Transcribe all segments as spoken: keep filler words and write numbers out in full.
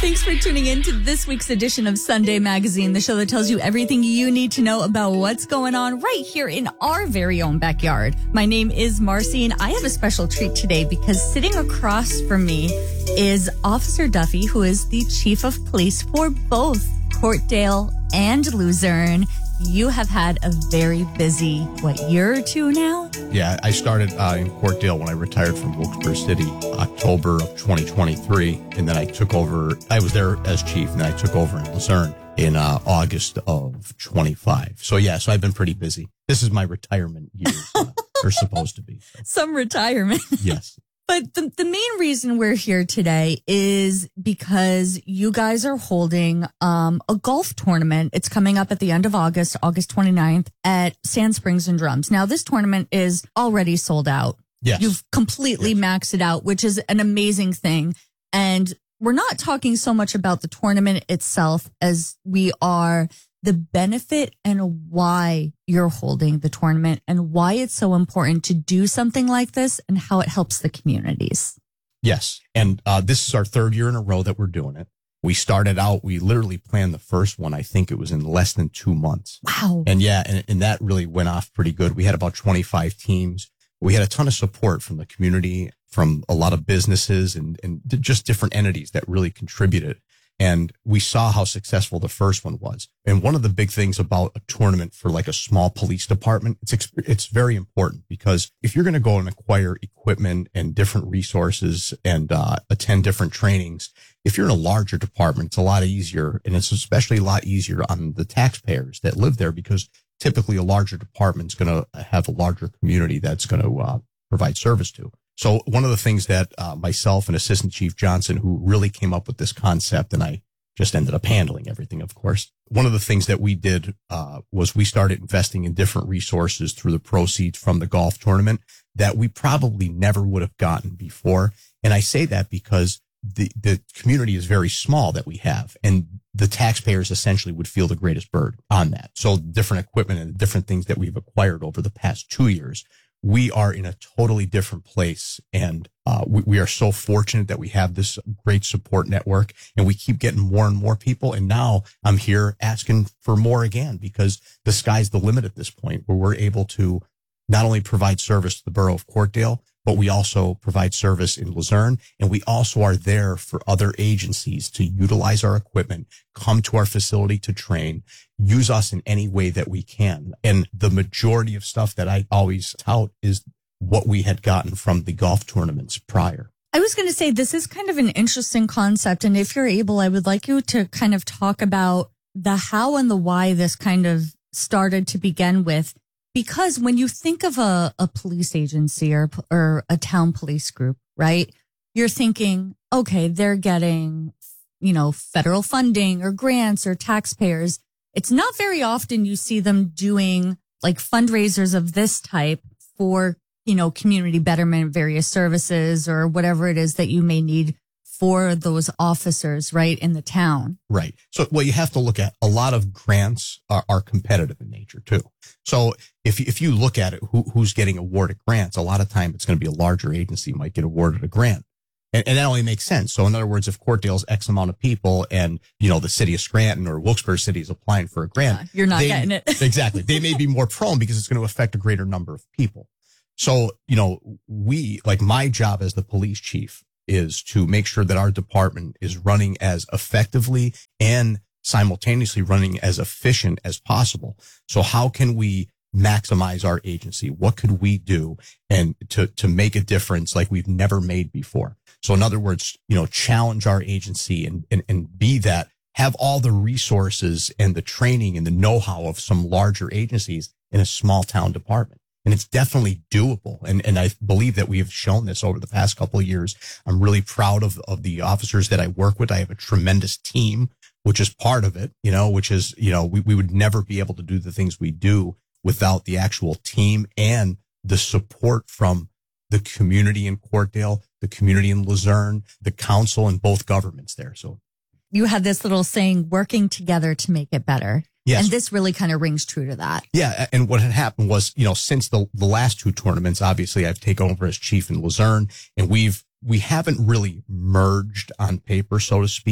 Thanks for tuning in to this week's edition of Sunday Magazine, the show that tells you everything you need to know about what's going on right here in our very own backyard. My name is Marcy, and I have a special treat today because sitting across from me is Officer Duffy, who is the Chief of Police for both Courtdale and Luzerne. You have had a very busy, what, year or two now? Yeah, I started uh, in Courtdale when I retired from Wilkes-Barre City, October of twenty twenty-three. And then I took over, I was there as chief, and then I took over in Luzerne in uh, August of twenty-five. So yeah, so I've been pretty busy. This is my retirement years, uh, or supposed to be. So. Some retirement. Yes. But the, the main reason we're here today is because you guys are holding um, a golf tournament. It's coming up at the end of August, August twenty-ninth at Sand Springs and Drums. Now, this tournament is already sold out. Yes. You've completely yes. maxed it out, which is an amazing thing. And we're not talking so much about the tournament itself as we are the benefit and why you're holding the tournament and why it's so important to do something like this and how it helps the communities. Yes. And uh, this is our third year in a row that we're doing it. We started out, we literally planned the first one. I think it was in less than two months. Wow. And yeah, and, and that really went off pretty good. We had about twenty-five teams. We had a ton of support from the community, from a lot of businesses and, and just different entities that really contributed. And we saw how successful the first one was. And one of the big things about a tournament for like a small police department, it's it's very important because if you're going to go and acquire equipment and different resources and uh, attend different trainings, if you're in a larger department, it's a lot easier. And it's especially a lot easier on the taxpayers that live there because typically a larger department is going to have a larger community that's going to uh, provide service to. So one of the things that uh, myself and Assistant Chief Johnson, who really came up with this concept, and I just ended up handling everything, of course. One of the things that we did uh, was we started investing in different resources through the proceeds from the golf tournament that we probably never would have gotten before. And I say that because the, the community is very small that we have, and the taxpayers essentially would feel the greatest burden on that. So different equipment and different things that we've acquired over the past two years. We are in a totally different place, and uh, we, we are so fortunate that we have this great support network, and we keep getting more and more people. And now I'm here asking for more again because the sky's the limit at this point, where we're able to not only provide service to the borough of Courtdale, but we also provide service in Luzerne, and we also are there for other agencies to utilize our equipment, come to our facility to train, use us in any way that we can. And the majority of stuff that I always tout is what we had gotten from the golf tournaments prior. I was going to say, this is kind of an interesting concept. And if you're able, I would like you to kind of talk about the how and the why this kind of started to begin with. Because when you think of a, a police agency or, or a town police group, right, you're thinking, okay, they're getting, you know, federal funding or grants or taxpayers. It's not very often you see them doing like fundraisers of this type for, you know, community betterment, various services or whatever it is that you may need for those officers, right, in the town. Right. So, well, you have to look at a lot of grants are, are competitive in nature, too. So if, if you look at it, who, who's getting awarded grants, a lot of time it's going to be a larger agency might get awarded a grant. And, and that only makes sense. So in other words, if Courtdale's X amount of people and, you know, the city of Scranton or Wilkes-Barre City is applying for a grant. Yeah, you're not they, getting it. Exactly. They may be more prone because it's going to affect a greater number of people. So, you know, we, like my job as the police chief is to make sure that our department is running as effectively and simultaneously running as efficient as possible. So how can we maximize our agency? What could we do and to, to make a difference like we've never made before? So in other words, you know, challenge our agency and, and, and be that, have all the resources and the training and the know-how of some larger agencies in a small town department. And it's definitely doable. And, and I believe that we have shown this over the past couple of years. I'm really proud of, of the officers that I work with. I have a tremendous team, which is part of it, you know, which is, you know, we, we would never be able to do the things we do without the actual team and the support from the community in Courtdale, the community in Luzerne, the council, and both governments there. So you had this little saying, working together to make it better. Yes. And this really kind of rings true to that. Yeah. And what had happened was, you know, since the, the last two tournaments, obviously I've taken over as chief in Luzerne, and we've, we haven't really merged on paper, so to speak.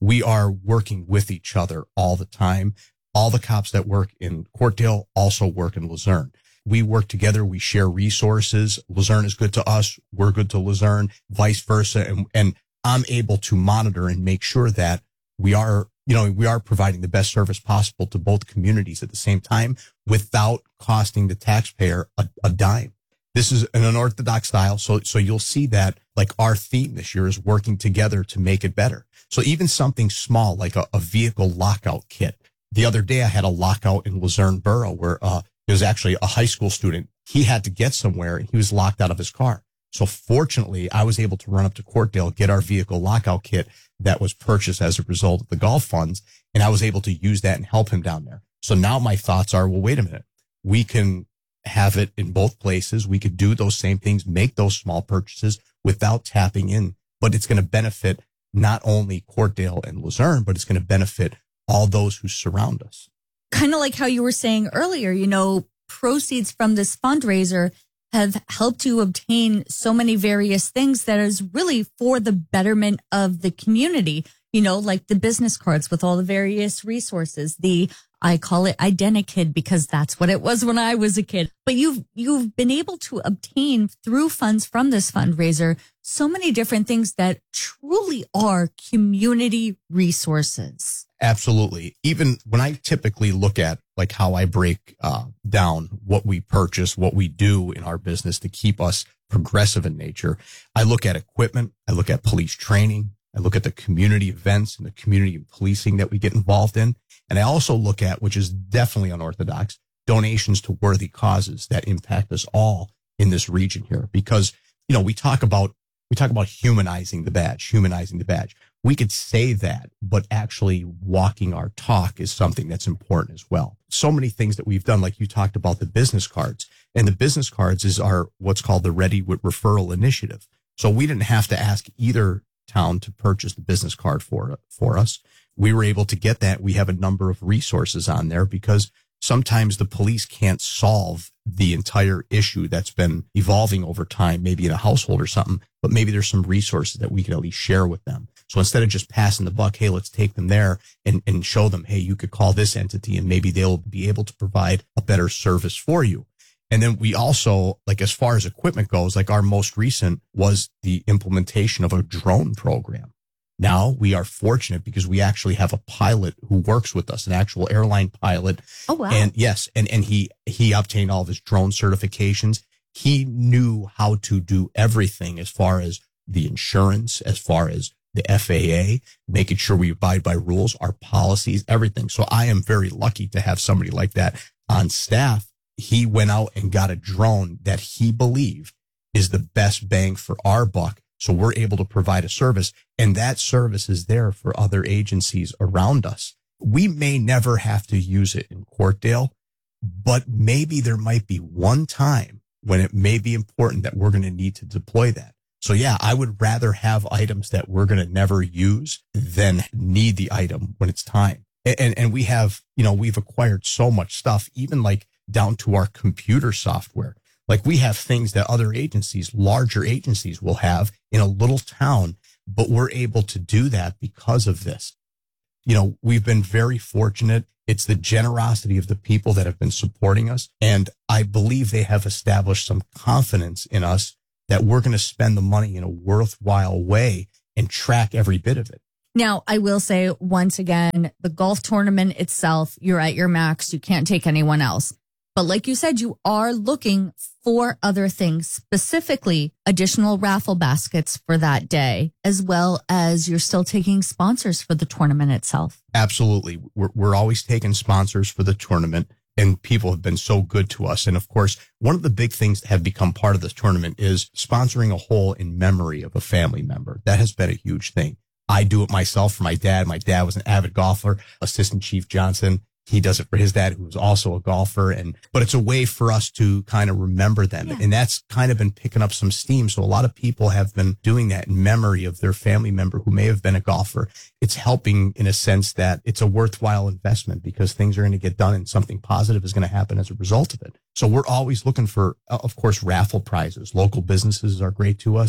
We are working with each other all the time. All the cops that work in Courtdale also work in Luzerne. We work together. We share resources. Luzerne is good to us. We're good to Luzerne, vice versa. And, and I'm able to monitor and make sure that we are, you know, we are providing the best service possible to both communities at the same time without costing the taxpayer a, a dime. This is an unorthodox style. So, so you'll see that like our theme this year is working together to make it better. So even something small like a, a vehicle lockout kit. The other day I had a lockout in Luzerne Borough where, uh, it was actually a high school student. He had to get somewhere and he was locked out of his car. So fortunately, I was able to run up to Courtdale, get our vehicle lockout kit that was purchased as a result of the golf funds. And I was able to use that and help him down there. So now my thoughts are, well, wait a minute. We can have it in both places. We could do those same things, make those small purchases without tapping in, but it's going to benefit not only Courtdale and Luzerne, but it's going to benefit all those who surround us. Kind of like how you were saying earlier, you know, proceeds from this fundraiser have helped you obtain so many various things that is really for the betterment of the community, you know, like the business cards with all the various resources, the, I call it Identikid because that's what it was when I was a kid. But you've, you've been able to obtain through funds from this fundraiser so many different things that truly are community resources. Absolutely. Even when I typically look at like how I break uh, down what we purchase, what we do in our business to keep us progressive in nature, I look at equipment. I look at police training. I look at the community events and the community policing that we get involved in. And I also look at, which is definitely unorthodox, donations to worthy causes that impact us all in this region here. Because, you know, we talk about, we talk about humanizing the badge, humanizing the badge. We could say that, but actually walking our talk is something that's important as well. So many things that we've done, like you talked about the business cards, and the business cards is our, what's called the Ready with Referral initiative. So we didn't have to ask either town to purchase the business card for, for us. We were able to get that. We have a number of resources on there because sometimes the police can't solve the entire issue that's been evolving over time, maybe in a household or something, but maybe there's some resources that we can at least share with them. So instead of just passing the buck, hey, let's take them there and, and show them, hey, you could call this entity and maybe they'll be able to provide a better service for you. And then we also, like as far as equipment goes, like our most recent was the implementation of a drone program. Now we are fortunate because we actually have a pilot who works with us, an actual airline pilot. Oh, wow. And yes, and, and he, he obtained all of his drone certifications. He knew how to do everything as far as the insurance, as far as the F A A, making sure we abide by rules, our policies, everything. So I am very lucky to have somebody like that on staff. He went out and got a drone that he believed is the best bang for our buck. So we're able to provide a service, and that service is there for other agencies around us. We may never have to use it in Courtdale, but maybe there might be one time when it may be important that we're going to need to deploy that. So yeah, I would rather have items that we're going to never use than need the item when it's time. And, and we have, you know, we've acquired so much stuff, even like down to our computer software. Like we have things that other agencies, larger agencies will have in a little town, but we're able to do that because of this. You know, we've been very fortunate. It's the generosity of the people that have been supporting us. And I believe they have established some confidence in us that we're going to spend the money in a worthwhile way and track every bit of it. Now, I will say once again, the golf tournament itself, you're at your max. You can't take anyone else. But like you said, you are looking for other things, specifically additional raffle baskets for that day, as well as you're still taking sponsors for the tournament itself. Absolutely. We're, we're always taking sponsors for the tournament, and people have been so good to us. And of course, one of the big things that have become part of this tournament is sponsoring a hole in memory of a family member. That has been a huge thing. I do it myself for my dad. My dad was an avid golfer, Assistant Chief Johnson. He does it for his dad, who was also a golfer. And, but it's a way for us to kind of remember them. Yeah. And that's kind of been picking up some steam. So a lot of people have been doing that in memory of their family member who may have been a golfer. It's helping in a sense that it's a worthwhile investment because things are going to get done and something positive is going to happen as a result of it. So we're always looking for, of course, raffle prizes. Local businesses are great to us.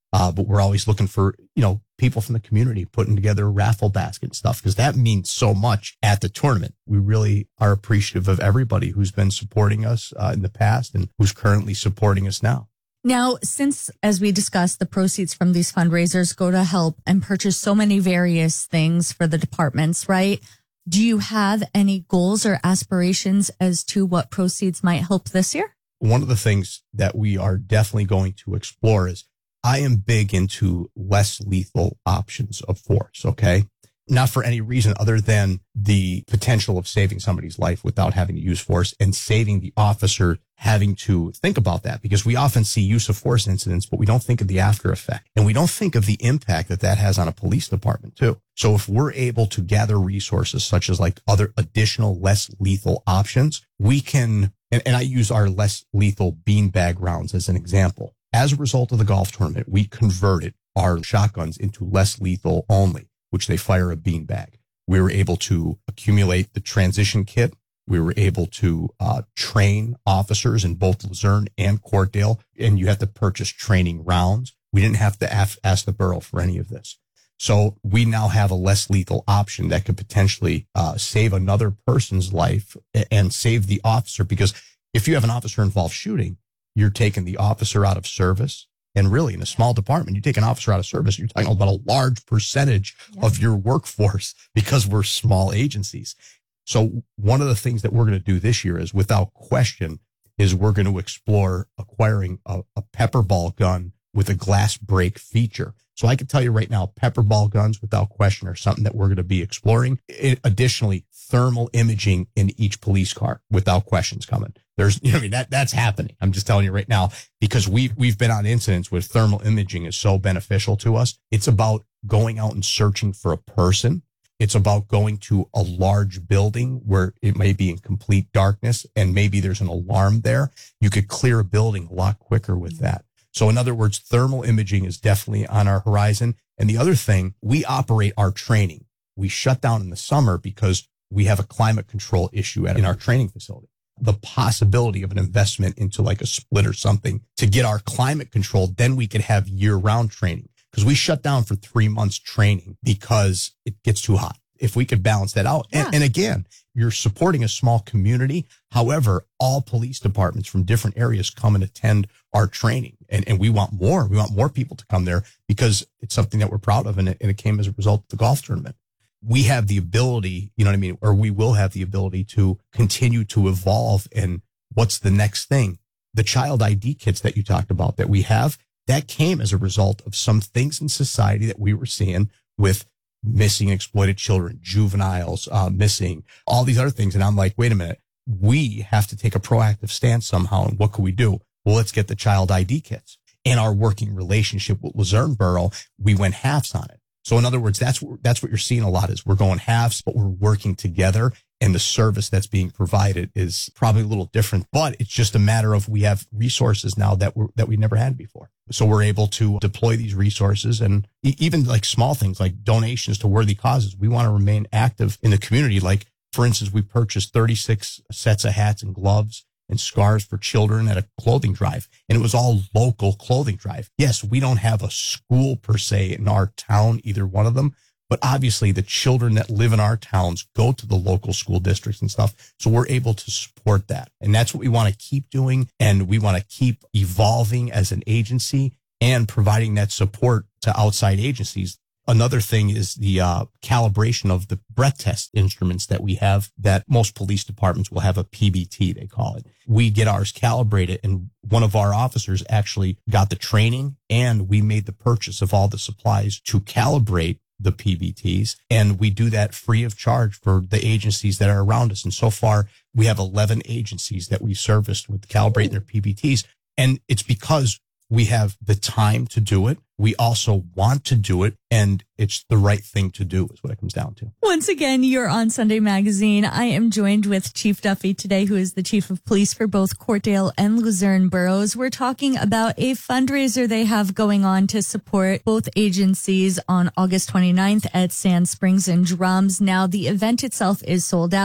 Uh, but we're always looking for, you know, people from the community putting together a raffle basket and stuff, because that means so much at the tournament. We really are appreciative of everybody who's been supporting us uh, in the past and who's currently supporting us now. Now, since, as we discussed, the proceeds from these fundraisers go to help and purchase so many various things for the departments, right? Do you have any goals or aspirations as to what proceeds might help this year? One of the things that we are definitely going to explore is I am big into less lethal options of force, okay? Not for any reason other than the potential of saving somebody's life without having to use force and saving the officer having to think about that, because we often see use of force incidents, but we don't think of the after effect. And we don't think of the impact that that has on a police department too. So if we're able to gather resources such as like other additional less lethal options, we can, and, and I use our less lethal beanbag rounds as an example. As a result of the golf tournament, we converted our shotguns into less lethal only, which they fire a beanbag. We were able to accumulate the transition kit. We were able to uh, train officers in both Luzerne and Courtdale, and you have to purchase training rounds. We didn't have to af- ask the borough for any of this. So we now have a less lethal option that could potentially uh, save another person's life and save the officer, because if you have an officer involved shooting, you're taking the officer out of service. And really, in a small department, you take an officer out of service, you're talking about a large percentage yeah. of your workforce, because we're small agencies. So one of the things that we're going to do this year is, without question, is we're going to explore acquiring a, a pepper ball gun with a glass break feature. So I can tell you right now, pepper ball guns, without question, are something that we're going to be exploring. It, additionally, thermal imaging in each police car, without questions coming. There's, you know, I mean, that, that's happening. I'm just telling you right now, because we've, we've been on incidents where thermal imaging is so beneficial to us. It's about going out and searching for a person. It's about going to a large building where it may be in complete darkness and maybe there's an alarm there. You could clear a building a lot quicker with that. So in other words, thermal imaging is definitely on our horizon. And the other thing, we operate our training. We shut down in the summer because we have a climate control issue at, in our training facility. The possibility of an investment into like a split or something to get our climate controlled, then we could have year round training, because we shut down for three months training because it gets too hot. If we could balance that out. Yeah. And, and again, you're supporting a small community. However, all police departments from different areas come and attend our training. And, and we want more. We want more people to come there because it's something that we're proud of. And it, and it came as a result of the golf tournament. We have the ability, you know what I mean? Or we will have the ability to continue to evolve. And what's the next thing? The child I D kits that you talked about that we have, that came as a result of some things in society that we were seeing with missing exploited children, juveniles, uh, missing, all these other things. And I'm like, wait a minute, we have to take a proactive stance somehow. And what can we do? Well, let's get the child I D kits. In our working relationship with Luzerne Borough, we went halves on it. So in other words, that's what, that's what you're seeing a lot is we're going halves, but we're working together. And the service that's being provided is probably a little different, but it's just a matter of we have resources now that we're, that we never had before. So we're able to deploy these resources and even like small things like donations to worthy causes. We want to remain active in the community. Like, for instance, we purchased thirty-six sets of hats and gloves and scarves for children at a clothing drive. And it was all local clothing drive. Yes, we don't have a school per se in our town, either one of them. But obviously the children that live in our towns go to the local school districts and stuff. So we're able to support that. And that's what we want to keep doing. And we want to keep evolving as an agency and providing that support to outside agencies. Another thing is the uh, calibration of the breath test instruments that we have that most police departments will have a P B T, they call it. We get ours calibrated, and one of our officers actually got the training, and we made the purchase of all the supplies to calibrate the P B Ts. And we do that free of charge for the agencies that are around us. And so far, we have eleven agencies that we've serviced with calibrating their P B Ts. And it's because we have the time to do it. We also want to do it, and it's the right thing to do is what it comes down to. Once again, you're on Sunday Magazine. I am joined with Chief Duffy today, who is the Chief of Police for both Courtdale and Luzerne boroughs. We're talking about a fundraiser they have going on to support both agencies on August twenty-ninth at Sand Springs and Drums. Now, the event itself is sold out.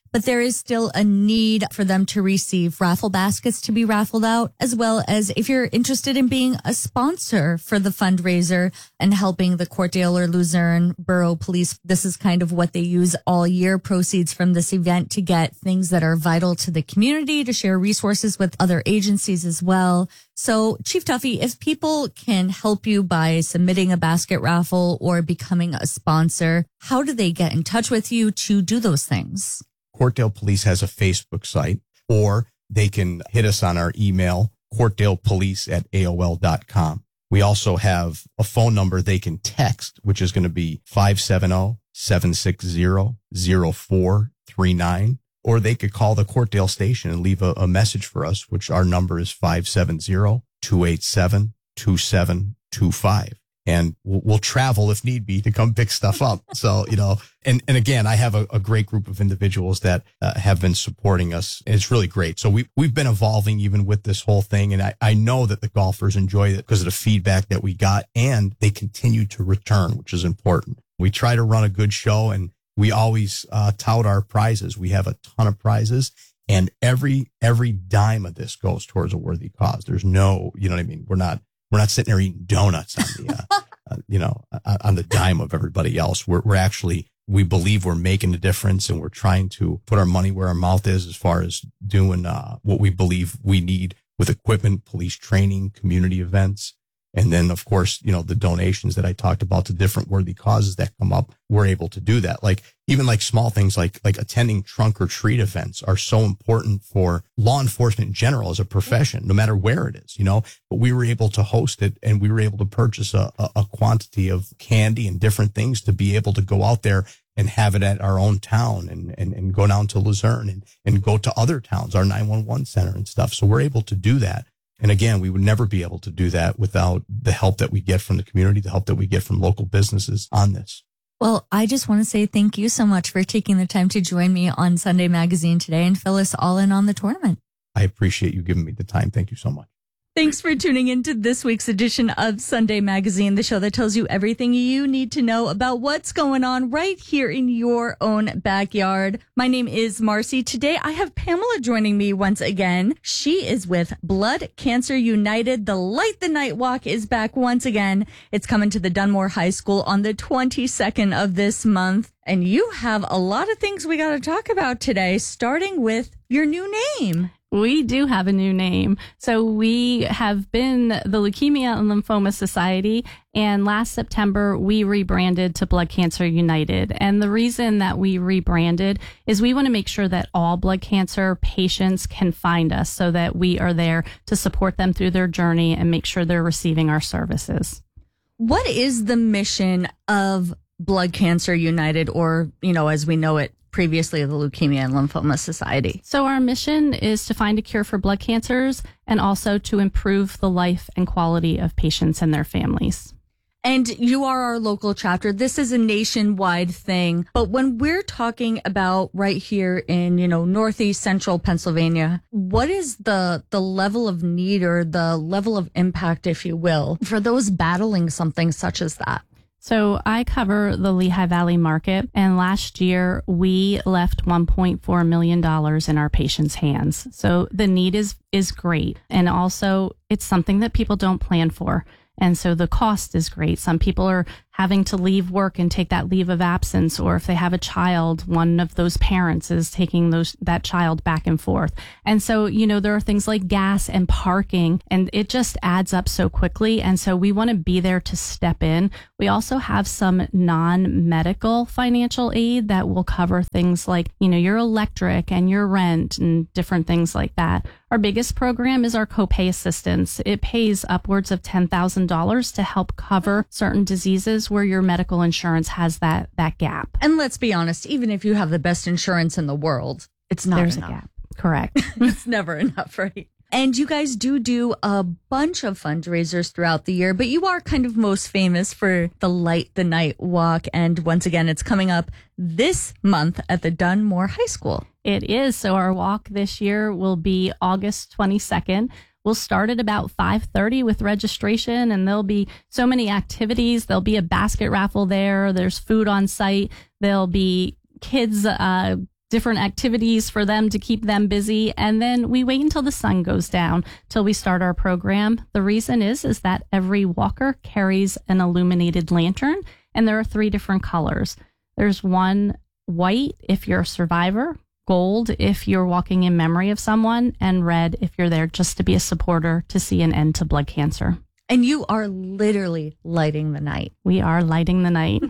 but there is still a need for them to receive raffle baskets to be raffled out, as well as if you're interested in being a sponsor for the fundraiser and helping the Courtdale or Luzerne Borough Police. This is kind of what they use all year, proceeds from this event to get things that are vital to the community, to share resources with other agencies as well. So, Chief Tuffy, if people can help you by submitting a basket raffle or becoming a sponsor, how do they get in touch with you to do those things? Courtdale Police has a Facebook site, or they can hit us on our email, courtdalepolice at A O L dot com. We also have a phone number they can text, which is going to be five seven zero, seven six zero, zero four three nine. Or they could call the Courtdale station and leave a, a message for us, which our number is five seven zero, two eight seven, two seven two five. And we'll, we'll travel if need be to come pick stuff up. So, you know, and, and again, I have a, a great group of individuals that uh, have been supporting us. It's really great. So we, we've been evolving even with this whole thing. And I, I know that the golfers enjoy it because of the feedback that we got, and they continue to return, which is important. We try to run a good show, and we always uh, tout our prizes. We have a ton of prizes, and every every dime of this goes towards a worthy cause. There's no, you know what I mean? We're not we're not sitting there eating donuts on the, uh, uh, you know, on the dime of everybody else. We're we're actually, we believe we're making a difference, and we're trying to put our money where our mouth is as far as doing uh, what we believe we need with equipment, police training, community events. And then, of course, you know, the donations that I talked about to different worthy causes that come up, we're able to do that. Like even like small things like, like attending trunk or treat events are so important for law enforcement in general as a profession, no matter where it is, you know, but we were able to host it, and we were able to purchase a, a, a quantity of candy and different things to be able to go out there and have it at our own town, and, and, and go down to Luzerne and, and go to other towns, our nine one one center and stuff. So we're able to do that. And again, we would never be able to do that without the help that we get from the community, the help that we get from local businesses on this. Well, I just want to say thank you so much for taking the time to join me on Sunday Magazine today and fill us all in on the tournament. I appreciate you giving me the time. Thank you so much. Thanks for tuning in to this week's edition of Sunday Magazine, the show that tells you everything you need to know about what's going on right here in your own backyard. My name is Marcy. Today, I have Pamela joining me once again. She is with Blood Cancer United. The Light the Night Walk is back once again. It's coming to the Dunmore High School on the twenty-second of this month. And you have a lot of things we got to talk about today, starting with your new name. We do have a new name. So we have been the Leukemia and Lymphoma Society, and last September we rebranded to Blood Cancer United. And the reason that we rebranded is we want to make sure that all blood cancer patients can find us, so that we are there to support them through their journey and make sure they're receiving our services. What is the mission of Blood Cancer United, or, you know, as we know it previously, the Leukemia and Lymphoma Society? So our mission is to find a cure for blood cancers, and also to improve the life and quality of patients and their families. And you are our local chapter. This is a nationwide thing. But when we're talking about right here in, you know, Northeast Central Pennsylvania, what is the the level of need, or the level of impact, if you will, for those battling something such as that? So I cover the Lehigh Valley market, and last year we left one point four million dollars in our patients' hands. So the need is, is great. And also it's something that people don't plan for. And so the cost is great. Some people are having to leave work and take that leave of absence, or if they have a child, one of those parents is taking those that child back and forth. And so, you know, there are things like gas and parking, and it just adds up so quickly. And so we want to be there to step in. We also have some non-medical financial aid that will cover things like, you know, your electric and your rent and different things like that. Our biggest program is our copay assistance. It pays upwards of ten thousand dollars to help cover certain diseases where your medical insurance has that that gap. And let's be honest, even if you have the best insurance in the world, it's not There's enough. a gap. Correct. It's never enough, right? And you guys do do a bunch of fundraisers throughout the year, but you are kind of most famous for the Light the Night Walk. And once again, it's coming up this month at the Dunmore High School. It is. So our walk this year will be August twenty-second. We'll start at about five thirty with registration, and there'll be so many activities. There'll be a basket raffle there. There's food on site. There'll be kids uh, different activities for them to keep them busy. And then we wait until the sun goes down till we start our program. The reason is, is that every walker carries an illuminated lantern, and there are three different colors. There's one white if you're a survivor, gold if you're walking in memory of someone, and red if you're there just to be a supporter to see an end to blood cancer. And you are literally lighting the night. We are lighting the night.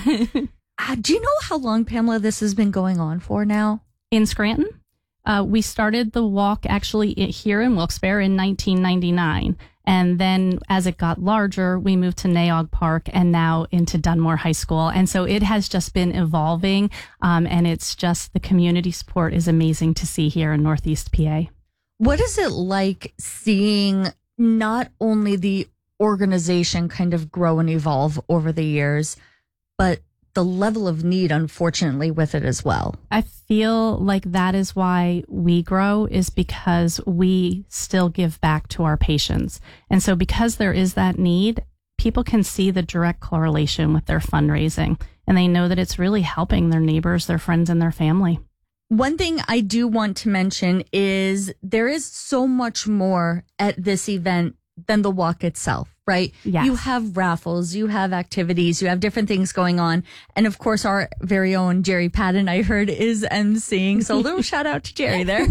uh, do you know how long, Pamela, this has been going on for now? In Scranton, uh, we started the walk actually here in Wilkes-Barre in nineteen ninety-nine. And then as it got larger, we moved to Naog Park and now into Dunmore High School. And so it has just been evolving. Um, and it's just the community support is amazing to see here in Northeast P A. What is it like seeing not only the organization kind of grow and evolve over the years, but the level of need, unfortunately, with it as well? I feel like that is why we grow, is because we still give back to our patients. And so because there is that need, people can see the direct correlation with their fundraising, and they know that it's really helping their neighbors, their friends, and their family. One thing I do want to mention is there is so much more at this event than the walk itself, right? Yes. You have raffles, you have activities, you have different things going on. And of course, our very own Jerry Patton, I heard, is emceeing. So a little shout out to Jerry there.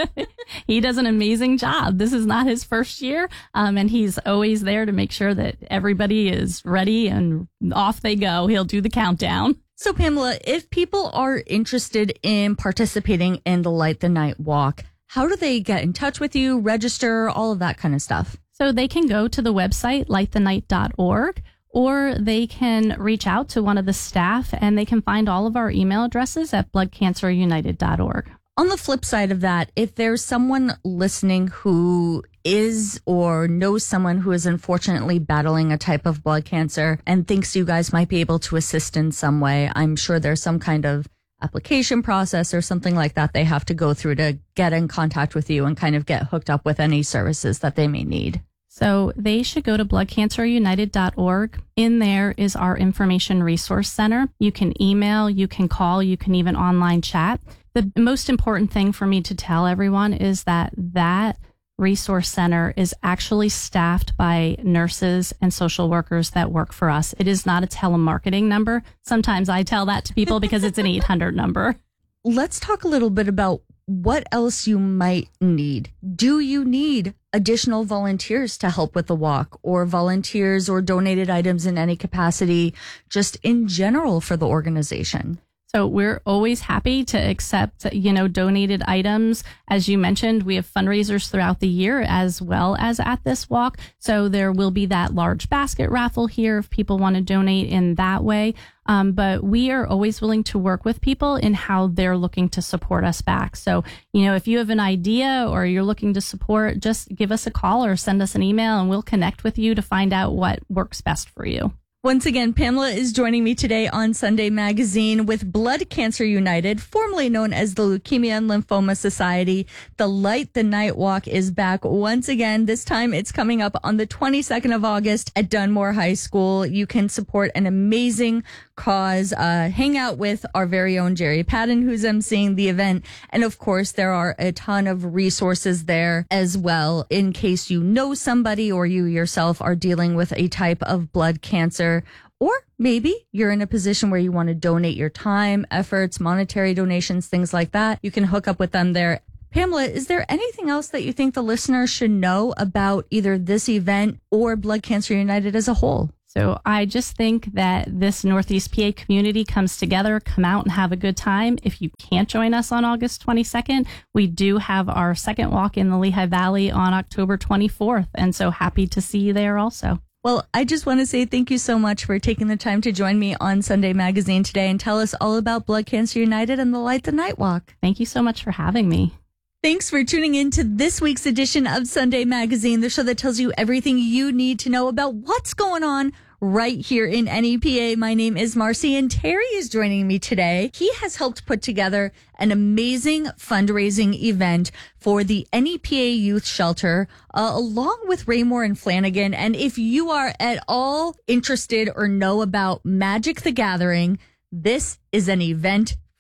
He does an amazing job. This is not his first year. Um, and he's always there to make sure that everybody is ready and off they go. He'll do the countdown. So Pamela, if people are interested in participating in the Light the Night Walk, how do they get in touch with you, register, all of that kind of stuff? So they can go to the website, light the night dot org, or they can reach out to one of the staff, and they can find all of our email addresses at blood cancer united dot org. On the flip side of that, if there's someone listening who is or knows someone who is unfortunately battling a type of blood cancer and thinks you guys might be able to assist in some way, I'm sure there's some kind of application process or something like that they have to go through to get in contact with you and kind of get hooked up with any services that they may need. So they should go to blood cancer united dot org. In there is our information resource center. You can email, you can call, you can even online chat. The most important thing for me to tell everyone is that that resource center is actually staffed by nurses and social workers that work for us. It is not a telemarketing number. Sometimes I tell that to people because it's an eight hundred number. Let's talk a little bit about what else you might need. Do you need additional volunteers to help with the walk, or volunteers or donated items in any capacity, just in general for the organization? So we're always happy to accept, you know, donated items. As you mentioned, we have fundraisers throughout the year as well as at this walk. So there will be that large basket raffle here if people want to donate in that way. Um, but we are always willing to work with people in how they're looking to support us back. So, you know, if you have an idea or you're looking to support, just give us a call or send us an email and we'll connect with you to find out what works best for you. Once again, Pamela is joining me today on Sunday Magazine with Blood Cancer United, formerly known as the Leukemia and Lymphoma Society. The Light the Night Walk is back once again. This time it's coming up on the twenty-second of August at Dunmore High School. You can support an amazing cause, uh, hang out with our very own Jerry Patton, who's emceeing the event. And of course, there are a ton of resources there as well in case you know somebody or you yourself are dealing with a type of blood cancer. Or maybe you're in a position where you want to donate your time, efforts, monetary donations, things like that. You can hook up with them there. Pamela, is there anything else that you think the listeners should know about either this event or Blood Cancer United as a whole? So I just think that this Northeast P A community comes together, come out and have a good time. If you can't join us on August twenty-second, we do have our second walk in the Lehigh Valley on October twenty-fourth. And so happy to see you there also. Well, I just want to say thank you so much for taking the time to join me on Sunday Magazine today and tell us all about Blood Cancer United and the Light the Night Walk. Thank you so much for having me. Thanks for tuning in to this week's edition of Sunday Magazine, the show that tells you everything you need to know about what's going on right here in N E P A. My name is Marcy, and Terry is joining me today. He has helped put together an amazing fundraising event for the N E P A Youth Shelter, uh, along with Raymore and Flanagan. And if you are at all interested or know about Magic the Gathering, this is an event for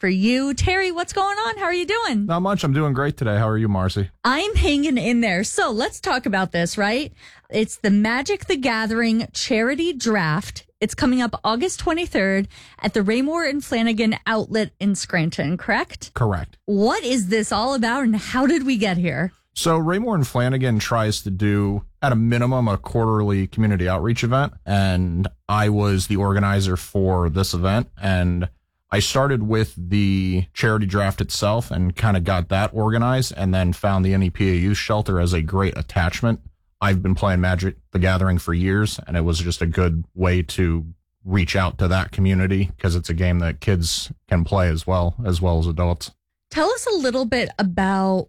for you. Terry, what's going on? How are you doing? Not much. I'm doing great today. How are you, Marcy? I'm hanging in there. So let's talk about this, right? It's the Magic the Gathering charity draft. It's coming up August twenty-third at the Raymore and Flanagan outlet in Scranton, correct? Correct. What is this all about and how did we get here? So Raymore and Flanagan tries to do, at a minimum, a quarterly community outreach event. And I was the organizer for this event. And I started with the charity draft itself and kind of got that organized, and then found the N E P A Youth Shelter as a great attachment. I've been playing Magic the Gathering for years, and it was just a good way to reach out to that community because it's a game that kids can play as well, as well as adults. Tell us a little bit about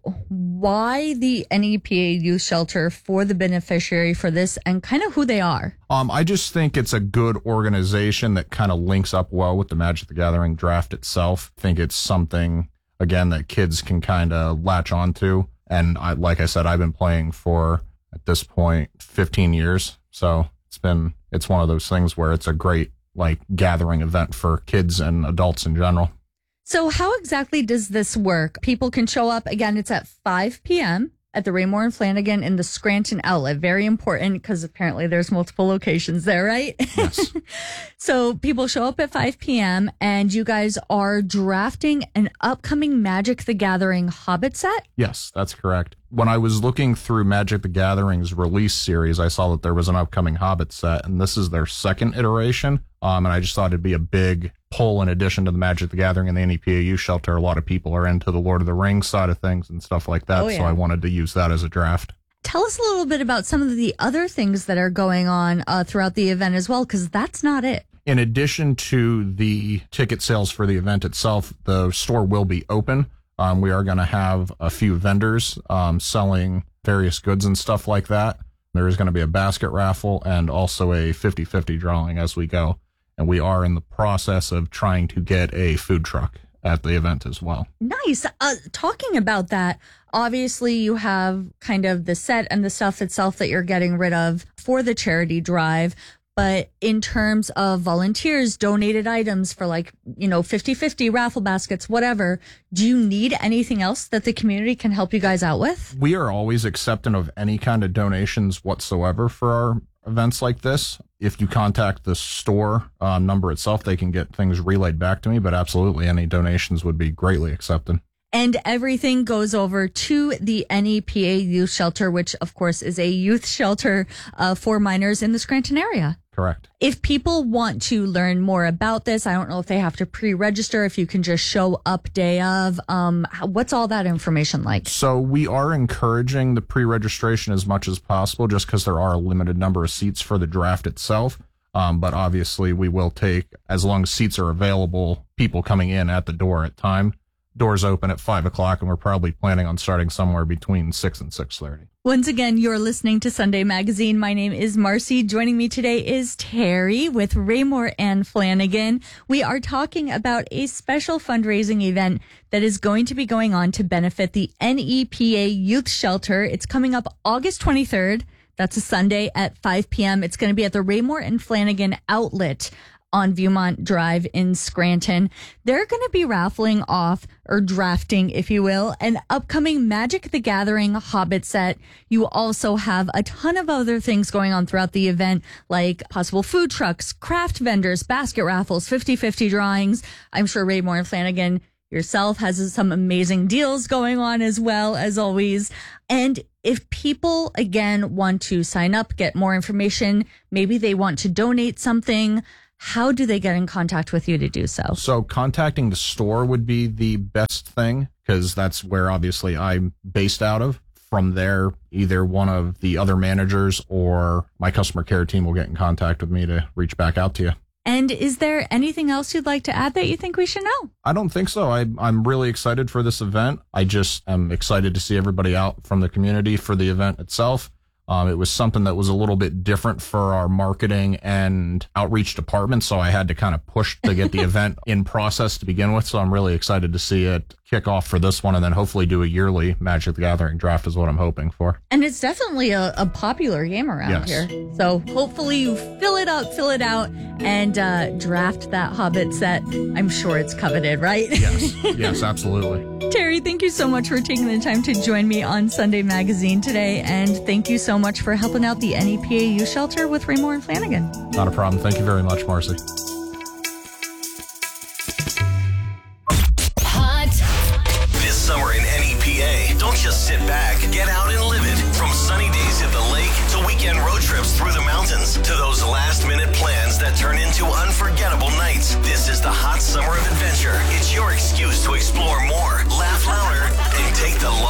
why the N E P A Youth Shelter for the beneficiary for this and kind of who they are. Um, I just think it's a good organization that kind of links up well with the Magic the Gathering draft itself. I think it's something, again, that kids can kind of latch onto. And I, like I said, I've been playing for, at this point, fifteen years. So it's been, it's one of those things where it's a great, like, gathering event for kids and adults in general. So how exactly does this work? People can show up. Again, it's at five p.m. at the Raymore and Flanagan in the Scranton outlet. Very important because apparently there's multiple locations there, right? Yes. So people show up at five p.m. and you guys are drafting an upcoming Magic the Gathering Hobbit set? Yes, that's correct. When I was looking through Magic the Gathering's release series, I saw that there was an upcoming Hobbit set, and this is their second iteration. Um, and I just thought it'd be a big pull in addition to the Magic the Gathering and the N E P A Youth Shelter. A lot of people are into the Lord of the Rings side of things and stuff like that. Oh, yeah. So I wanted to use that as a draft. Tell us a little bit about some of the other things that are going on uh, throughout the event as well, because that's not it. In addition to the ticket sales for the event itself, the store will be open. Um, we are going to have a few vendors um, selling various goods and stuff like that. There is going to be a basket raffle and also a fifty-fifty drawing as we go. And we are in the process of trying to get a food truck at the event as well. Nice. Uh, talking about that, obviously you have kind of the set and the stuff itself that you're getting rid of for the charity drive. But in terms of volunteers, donated items for like, you know, fifty-fifty raffle baskets, whatever, do you need anything else that the community can help you guys out with? We are always accepting of any kind of donations whatsoever for our events like this. If you contact the store uh, number itself, they can get things relayed back to me, but absolutely any donations would be greatly accepted. And everything goes over to the N E P A Youth Shelter, which of course is a youth shelter uh, for minors in the Scranton area. Correct. If people want to learn more about this, I don't know if they have to pre-register, if you can just show up day of. Um, what's all that information like? So we are encouraging the pre-registration as much as possible just because there are a limited number of seats for the draft itself. Um, but obviously we will take, as long as seats are available, people coming in at the door at time. Doors open at five o'clock, and we're probably planning on starting somewhere between six and six thirty. Once again, you're listening to Sunday Magazine. My name is Marcy. Joining me today is Terry with Raymore and Flanagan. We are talking about a special fundraising event that is going to be going on to benefit the N E P A Youth Shelter. It's coming up August twenty-third. That's a Sunday at five p.m. It's going to be at the Raymore and Flanagan outlet on Viewmont Drive in Scranton. They're going to be raffling off, or drafting, if you will, an upcoming Magic the Gathering Hobbit set. You also have a ton of other things going on throughout the event, like possible food trucks, craft vendors, basket raffles, fifty-fifty drawings. I'm sure Raymore and Flanagan yourself has some amazing deals going on as well, as always. And if people, again, want to sign up, get more information, maybe they want to donate something, how do they get in contact with you to do so? So contacting the store would be the best thing because that's where obviously I'm based out of. From there, either one of the other managers or my customer care team will get in contact with me to reach back out to you. And is there anything else you'd like to add that you think we should know? I don't think so. I, I'm really excited for this event. I just am excited to see everybody out from the community for the event itself. Um, it was something that was a little bit different for our marketing and outreach department, so I had to kind of push to get the event in process to begin with. So I'm really excited to see it kick off for this one, and then hopefully do a yearly Magic the Gathering draft is what I'm hoping for. And it's definitely a, a popular game around Yes. here. So hopefully you fill it up, fill it out, and uh, draft that Hobbit set. I'm sure it's coveted, right? Yes, yes, absolutely. Terry, thank you so much for taking the time to join me on Sunday Magazine today. And thank you so much for helping out the N E P A U shelter with Raymore and Flanagan. Not a problem. Thank you very much, Marcy. This summer in N E P A, don't just sit back. Get out and live it. From sunny days at the lake to weekend road trips through the mountains to those last-minute plans that turn into unforgettable nights. This is the hot summer of adventure. It's your excuse to explore more, laugh louder, and take the